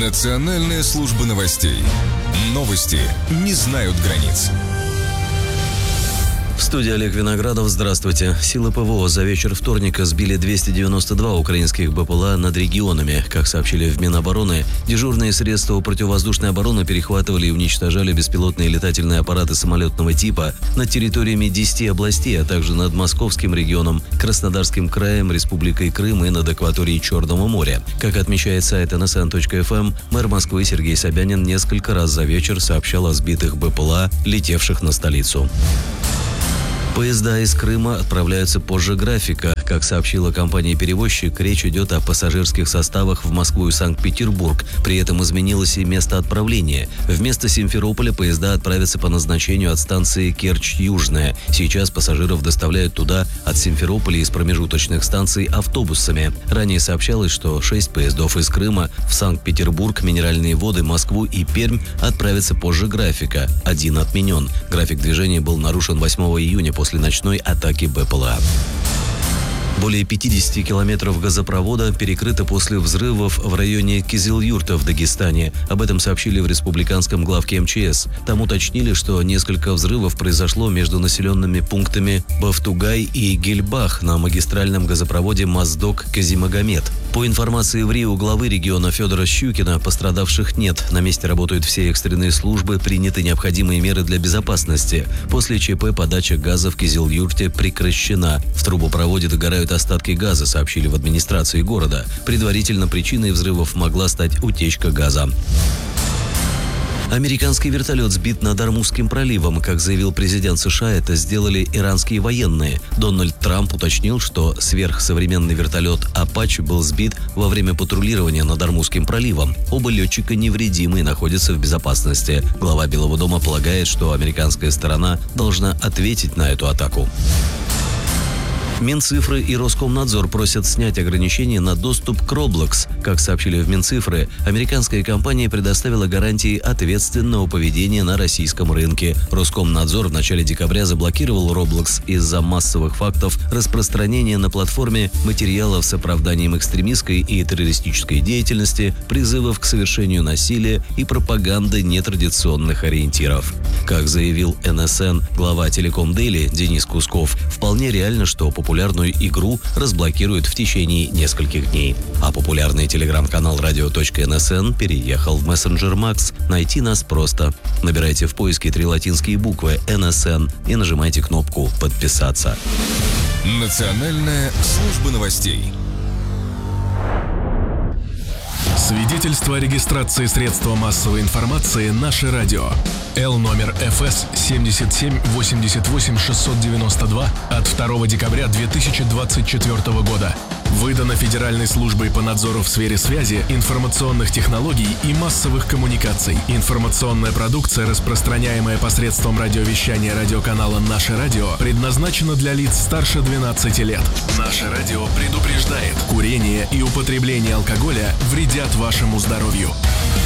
Национальная служба новостей. Новости не знают границ. В студии Олег Виноградов. Здравствуйте. Силы ПВО за вечер вторника сбили 292 украинских БПЛА над регионами. Как сообщили в Минобороны, дежурные средства противовоздушной обороны перехватывали и уничтожали беспилотные летательные аппараты самолетного типа над территориями 10 областей, а также над Московским регионом, Краснодарским краем, Республикой Крым и над акваторией Черного моря. Как отмечает сайт nsn.fm, мэр Москвы Сергей Собянин несколько раз за вечер сообщал о сбитых БПЛА, летевших на столицу. Поезда из Крыма отправляются позже графика. Как сообщила компания-перевозчик, речь идет о пассажирских составах в Москву и Санкт-Петербург. При этом изменилось и место отправления. Вместо Симферополя поезда отправятся по назначению от станции Керчь-Южная. Сейчас пассажиров доставляют туда от Симферополя из промежуточных станций автобусами. Ранее сообщалось, что 6 поездов из Крыма в Санкт-Петербург, Минеральные воды, Москву и Пермь отправятся позже графика. Один отменен. График движения был нарушен 8 июня после ночной атаки БПЛА. Более 50 километров газопровода перекрыто после взрывов в районе Кизил-Юрта в Дагестане. Об этом сообщили в республиканском главке МЧС. Там уточнили, что несколько взрывов произошло между населенными пунктами Бафтугай и Гельбах на магистральном газопроводе Моздок-Казимагомед. По информации в РИО главы региона Федора Щукина, пострадавших нет. На месте работают все экстренные службы, приняты необходимые меры для безопасности. После ЧП подача газа в Кизил-Юрте прекращена. В трубопроводе догорают остатки газа, сообщили в администрации города. Предварительно причиной взрывов могла стать утечка газа. Американский вертолет сбит над Ормузским проливом. Как заявил президент США, это сделали иранские военные. Дональд Трамп уточнил, что сверхсовременный вертолет «Апач» был сбит во время патрулирования над Ормузским проливом. Оба летчика невредимы и находятся в безопасности. Глава Белого дома полагает, что американская сторона должна ответить на эту атаку. Минцифры и Роскомнадзор просят снять ограничения на доступ к Roblox. Как сообщили в Минцифры, американская компания предоставила гарантии ответственного поведения на российском рынке. Роскомнадзор в начале декабря заблокировал Roblox из-за массовых фактов распространения на платформе материалов с оправданием экстремистской и террористической деятельности, призывов к совершению насилия и пропаганды нетрадиционных ориентиров. Как заявил НСН глава Телеком Дейли Денис Кусков, вполне реально, что популярную игру разблокируют в течение нескольких дней. А популярный телеграм-канал radio.nsn переехал в мессенджер Max. Найти нас просто. Набирайте в поиске 3 латинские буквы NSN и нажимайте кнопку «Подписаться». Национальная служба новостей. Свидетельство о регистрации средства массовой информации «Наше радио». Л номер ФС 7788 692 от 2 декабря 2024 года. Выдано Федеральной службой по надзору в сфере связи, информационных технологий и массовых коммуникаций. Информационная продукция, распространяемая посредством радиовещания радиоканала «Наше радио», предназначена для лиц старше 12 лет. «Наше радио» предупреждает: курение и употребление алкоголя вредят вашему здоровью.